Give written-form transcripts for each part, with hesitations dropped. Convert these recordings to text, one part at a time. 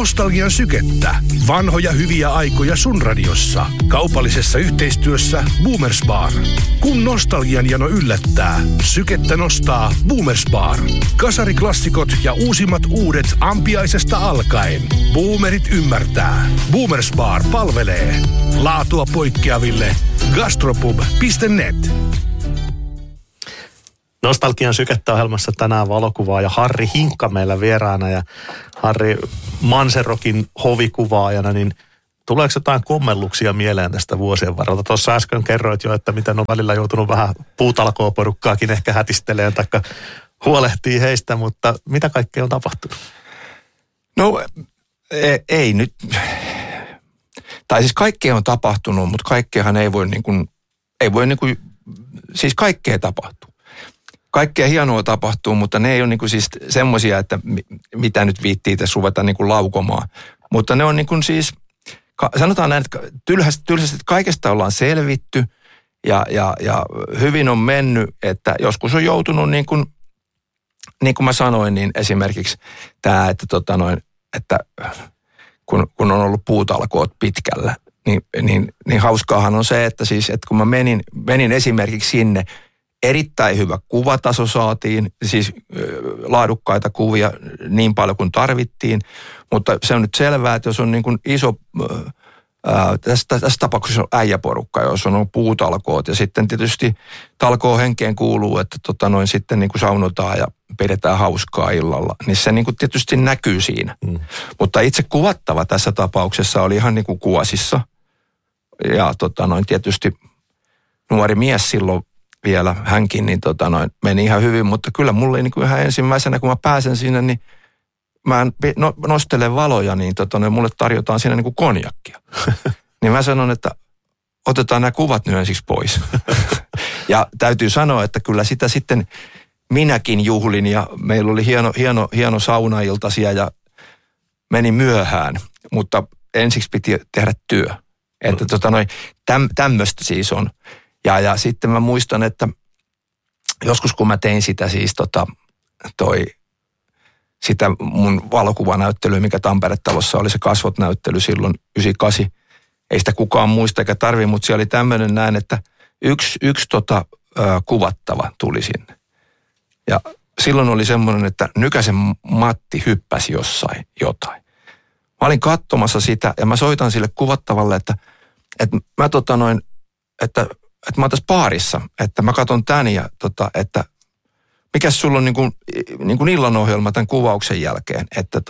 nostalgian sykettä. Vanhoja hyviä aikoja sun radiossa. Kaupallisessa yhteistyössä Boomers Bar. Kun nostalgian jano yllättää, sykettä nostaa Boomers Bar. Kasariklassikot ja uusimmat uudet ampiaisesta alkaen. Boomerit ymmärtää. Boomers Bar palvelee. Laatua poikkeaville. Gastropub.net. Nostalgian sykettä ohjelmassa tänään valokuvaaja Harri Hinkka meillä vieraana ja Harri Manserokin hovikuvaajana, niin tuleeko jotain kommelluksia mieleen tästä vuosien varrelta? Tuossa äsken kerroit jo, että miten on välillä joutunut vähän puutalkooporukkaakin ehkä hätisteleen taikka huolehtii heistä, mutta mitä kaikkea on tapahtunut? No ei nyt, tai siis kaikkea on tapahtunut, mutta kaikkeahan ei voi siis kaikkea tapahtuu. Kaikkea hienoa tapahtuu, mutta ne ei ole siis semmoisia, että mitä nyt viittii tässä ruveta laukomaan. Mutta ne on siis, sanotaan näin, että tylsästi kaikesta ollaan selvitty ja hyvin on mennyt, että joskus on joutunut niin kuin mä sanoin, niin esimerkiksi tämä, että kun on ollut puutalkoot pitkällä, niin hauskaahan on se, että kun mä menin esimerkiksi sinne, erittäin hyvä kuvataso saatiin, siis laadukkaita kuvia niin paljon kuin tarvittiin, mutta se on nyt selvää, että jos on niin kuin iso, tässä tapauksessa on äijäporukka, jos on puutalkoot ja sitten tietysti talkoon henkeen kuuluu, että sitten niin kuin saunotaan ja pidetään hauskaa illalla, niin se niin kuin tietysti näkyy siinä. Mutta itse kuvattava tässä tapauksessa oli ihan niin kuin kuosissa ja tietysti nuori mies silloin vielä hänkin, niin meni ihan hyvin, mutta kyllä mulle niin kuin ihan ensimmäisenä, kun mä pääsen sinne, niin mä nostelen valoja, niin mulle tarjotaan siinä niin kuin konjakkia. Niin mä sanon, että otetaan nämä kuvat nyt ensiksi pois. Ja täytyy sanoa, että kyllä sitä sitten minäkin juhlin ja meillä oli hieno saunailtasia ja meni myöhään, mutta ensiksi piti tehdä työ. Että tämmöistä siis on. Ja sitten mä muistan, että joskus kun mä tein sitä siis sitä mun valokuvanäyttelyä, mikä Tampere-talossa oli se kasvot-näyttely silloin 98. Ei sitä kukaan muista eikä tarvi, mutta siellä oli tämmöinen näin, että yksi kuvattava tuli sinne. Ja silloin oli semmoinen, että Nykäsen Matti hyppäsi jossain jotain. Mä olin katsomassa sitä ja mä soitan sille kuvattavalle, että mä oon tässä baarissa, että mä katson tän ja että mikäs sulla on niin kuin illanohjelma tämän kuvauksen jälkeen,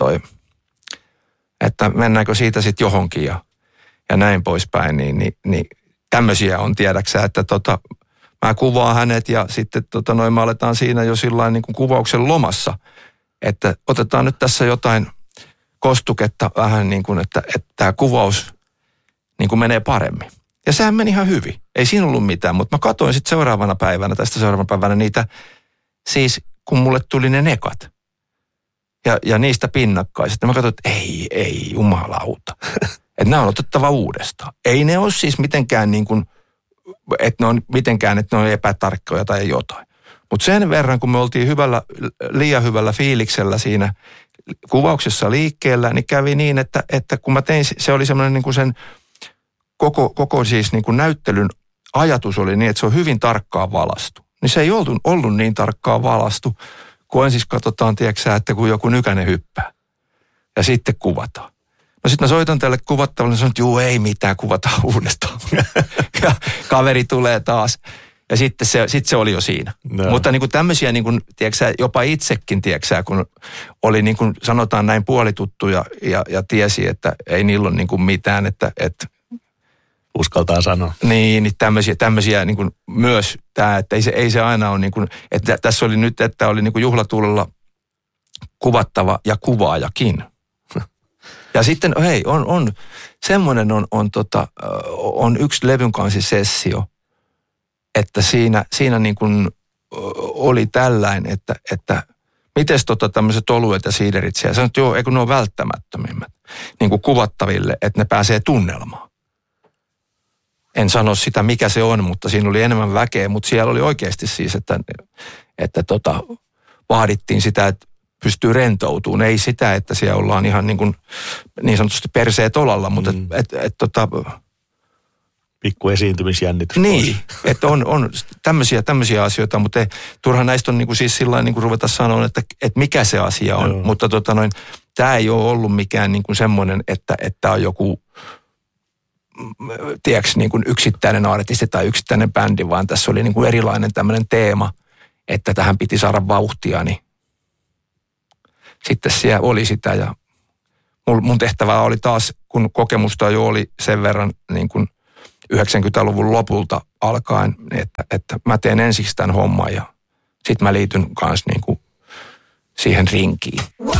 että mennäänkö siitä sitten johonkin ja näin poispäin, niin tämmöisiä on tiedäksä, että mä kuvaan hänet ja sitten me aletaan siinä jo sillain niin kuin kuvauksen lomassa, että otetaan nyt tässä jotain kostuketta vähän niin kuin, että tämä kuvaus niin kuin menee paremmin. Ja sehän meni ihan hyvin. Ei siinä ollut mitään, mutta mä katsoin sitten seuraavana päivänä niitä, siis kun mulle tuli ne nekat ja niistä pinnakkaiset. Mä katsoin, että ei jumalauta. Että nämä on otettava uudestaan. Ei ne ole siis mitenkään niin kuin, että ne on epätarkkoja tai jotain. Mutta sen verran, kun me oltiin liian hyvällä fiiliksellä siinä kuvauksessa liikkeellä, niin kävi niin, että kun mä tein, se oli semmoinen niin kuin sen koko siis niin kuin näyttelyn ajatus oli niin, että se on hyvin tarkkaan valastu. Niin se ei ollut niin tarkkaan valastu, kun ensin katsotaan, tiedätkö, että kun joku Nykänen hyppää. Ja sitten kuvataan. No sitten mä soitan tälle kuvattavalle ja sanon, että juu, ei mitään, kuvataan uudestaan. Ja kaveri tulee taas. Ja sitten se oli jo siinä. No. Mutta niin kuin tämmöisiä, niin kuin, tiedätkö, jopa itsekin, tiedätkö, kun oli niin kuin sanotaan näin puolituttuja ja tiesi, että ei niillä ole niin kuin mitään, että uskaltaa sanoa. Niin tämmöisiä niin kuin myös tämä, että ei se aina ole niin kuin, että tässä oli nyt, että oli niin kuin juhlatuulella kuvattava ja kuvaajakin. Ja sitten hei, on semmoinen on yksi levyn kansisessio, että siinä niin kuin oli tällainen, että mites tämmöiset oluet ja siiderit siellä. Sanoit, että joo, eikö ne ole välttämättömimmät niin kuin kuvattaville, että ne pääsee tunnelmaan. En sano sitä, mikä se on, mutta siinä oli enemmän väkeä, mutta siellä oli oikeasti siis, että vaadittiin sitä, että pystyy rentoutumaan. Ei sitä, että siellä ollaan ihan niin sanotusti perseet olalla, mutta pikku esiintymisjännitys. Niin, että on tämmöisiä asioita, mutta turha näistä on niin kuin siis sillain niin kuin ruveta sanoa, että mikä se asia on. Joo. Mutta tämä ei ole ollut mikään niin kuin semmoinen, että on joku, tiedätkö, niin kuin yksittäinen artisti tai yksittäinen bändi, vaan tässä oli niin kuin erilainen tämmöinen teema, että tähän piti saada vauhtia, niin sitten siellä oli sitä ja mun tehtävä oli taas, kun kokemusta jo oli sen verran niin kuin 90-luvun lopulta alkaen, että mä teen ensiksi tämän homman ja sitten mä liityn kanssa niin kuin siihen rinkiin.